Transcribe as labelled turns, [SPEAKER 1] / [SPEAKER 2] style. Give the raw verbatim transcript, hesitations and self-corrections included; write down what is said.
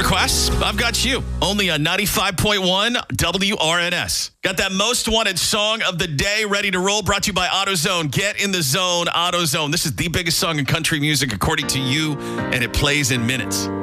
[SPEAKER 1] requests, I've got you. Only on ninety-five point one W R N S. Got that most wanted song of the day ready to roll, brought to you by AutoZone. Get in the zone, AutoZone. This is the biggest song in country music, according to you, and it plays in minutes.